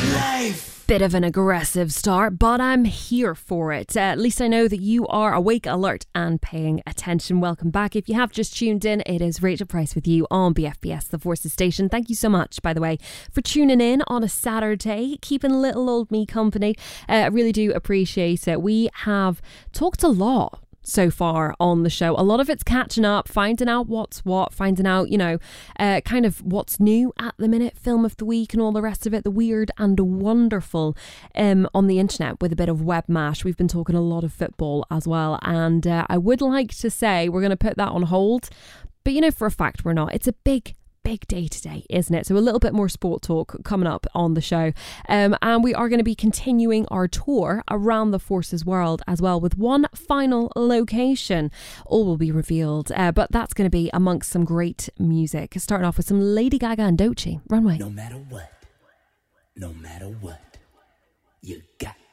Bit of an aggressive start, but I'm here for it. At least I know that you are awake, alert, and paying attention. Welcome back. If you have just tuned in, it is Rachel Price with you on BFBS, the Forces Station. Thank you so much, by the way, for tuning in on a Saturday, keeping little old me company. I really do appreciate it. We have talked a lot so far on the show. A lot of it's catching up, finding out what's what, finding out, kind of what's new at the minute, film of the week and all the rest of it, the weird and wonderful on the internet with a bit of web mash. We've been talking a lot of football as well, and I would like to say we're going to put that on hold, but for a fact we're not. It's a big day today, isn't it? So a little bit more sport talk coming up on the show, and we are going to be continuing our tour around the Forces world as well, with one final location. All will be revealed, but that's going to be amongst some great music, starting off with some Lady Gaga and Doechii. Runway. No matter what, you got